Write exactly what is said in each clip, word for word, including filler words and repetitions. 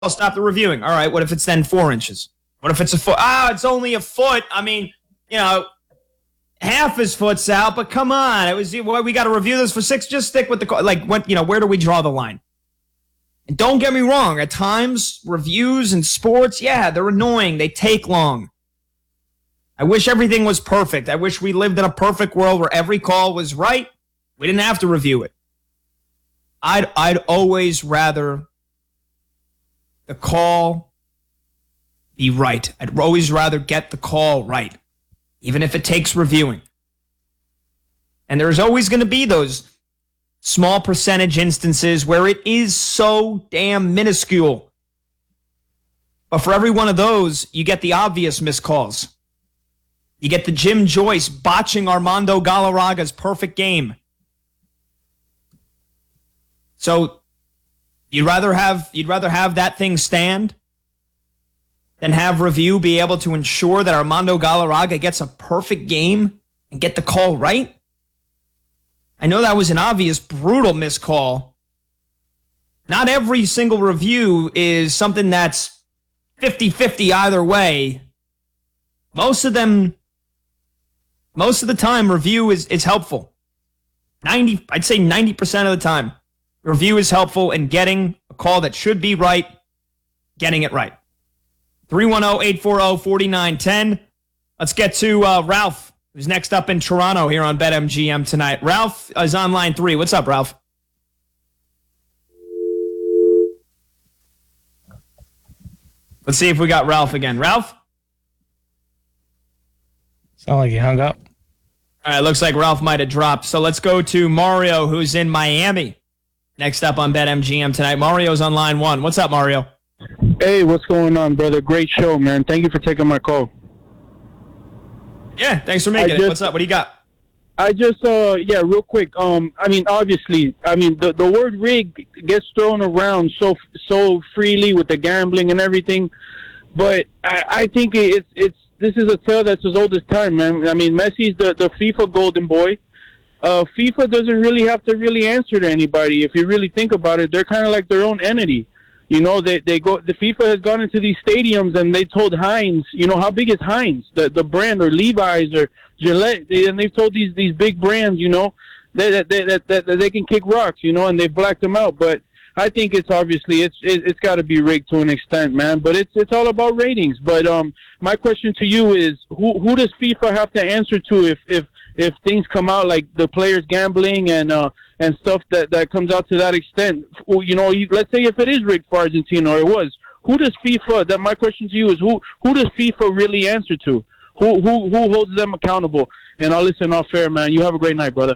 I'll stop the reviewing. All right, what if it's then four inches? What if it's a foot? Ah, it's only a foot. I mean, you know, half his foot's out, but come on. It was, well, we got to review this for six. Just stick with the, like, what, you know, where do we draw the line? And don't get me wrong. At times, reviews in sports, yeah, they're annoying. They take long. I wish everything was perfect. I wish we lived in a perfect world where every call was right. We didn't have to review it. I'd, I'd always rather the call be right. I'd always rather get the call right, even if it takes reviewing. And there's always going to be those small percentage instances where it is so damn minuscule. But for every one of those, you get the obvious missed calls. You get the Jim Joyce botching Armando Galarraga's perfect game. So you'd rather have you'd rather have that thing stand than have review be able to ensure that Armando Galarraga gets a perfect game and get the call right? I know that was an obvious, brutal missed call. Not every single review is something that's fifty-fifty either way. Most of them, most of the time, review is, is helpful. ninety, I'd say ninety percent of the time. Review is helpful in getting a call that should be right, getting it right. three one zero, eight four zero, four nine one zero. Let's get to uh, Ralph, who's next up in Toronto here on BetMGM tonight. Ralph is on line three. What's up, Ralph? Let's see if we got Ralph again. Ralph? Sound like he hung up. All right, looks like Ralph might have dropped. So let's go to Mario, who's in Miami. Next up on BetMGM tonight. Mario's on line one. What's up, Mario? Hey, what's going on, brother? Great show, man. Thank you for taking my call. Yeah, thanks for making I it. just, What's up? What do you got? I just, uh, yeah, real quick. Um, I mean, obviously, I mean, the, the word rig gets thrown around so so freely with the gambling and everything, but I, I think it's it's this is a tale that's as old as time, man. I mean, Messi's the, the FIFA golden boy. Uh, FIFA doesn't really have to really answer to anybody. If you really think about it, they're kind of like their own entity. You know, they, they go, the FIFA has gone into these stadiums and they told Heinz, you know, how big is Heinz, the, the brand, or Levi's or Gillette, they, and they've told these, these big brands, you know, that, that, that, that, that they can kick rocks, you know, and they've blacked them out. But I think it's obviously, it's, it, it's got to be rigged to an extent, man, but it's, it's all about ratings. But, um, my question to you is, who, who does FIFA have to answer to if, if, if things come out like the players gambling and, uh, and stuff that, that comes out to that extent? You know, you, let's say if it is rigged for Argentina, or it was, who does FIFA, that my question to you is, who, who does FIFA really answer to? Who, who, who holds them accountable? And I'll listen off air, man. You have a great night, brother.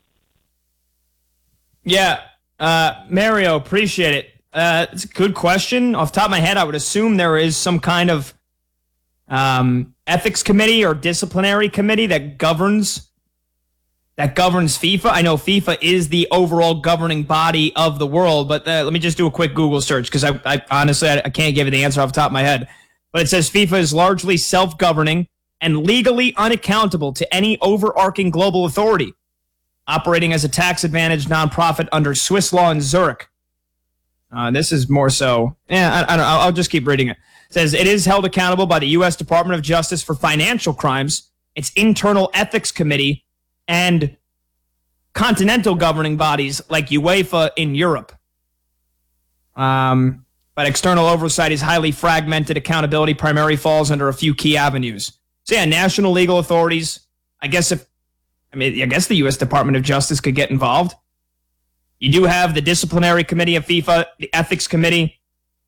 Yeah, uh, Mario, appreciate it. Uh, it's a good question. Off the top of my head, I would assume there is some kind of um, ethics committee or disciplinary committee that governs that governs FIFA. I know FIFA is the overall governing body of the world, but uh, let me just do a quick Google search because I, I honestly I, I can't give you the answer off the top of my head. But it says FIFA is largely self-governing and legally unaccountable to any overarching global authority, operating as a tax-advantaged nonprofit under Swiss law in Zurich. Uh, this is more so. Yeah, I, I don't know. I'll just keep reading it. It says it is held accountable by the U S Department of Justice for financial crimes, its internal ethics committee, and continental governing bodies like UEFA in Europe. Um, but external oversight is highly fragmented. Accountability primarily falls under a few key avenues. So yeah, national legal authorities. I guess if, I mean, I guess the U S Department of Justice could get involved. You do have the disciplinary committee of FIFA, the ethics committee.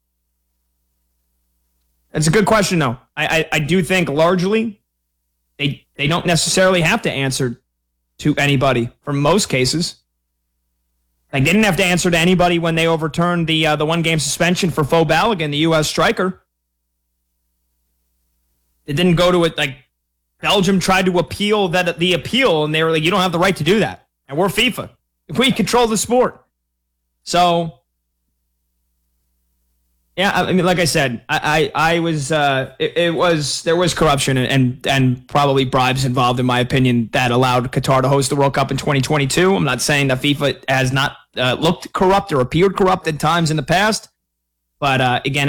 That's a good question, though. I, I, I do think largely they they don't necessarily have to answer to anybody for most cases. Like, they didn't have to answer to anybody when they overturned the uh, the one-game suspension for Faux Balogun, the U S striker. It didn't go to it, like, Belgium tried to appeal that the appeal, and they were like, you don't have the right to do that. And we're FIFA. We control the sport. So, yeah, I mean, like I said, I, I, I was, uh, it, it was, there was corruption and, and, and probably bribes involved, in my opinion, that allowed Qatar to host the World Cup in twenty twenty-two. I'm not saying that FIFA has not uh, looked corrupt or appeared corrupt at times in the past, But uh, again,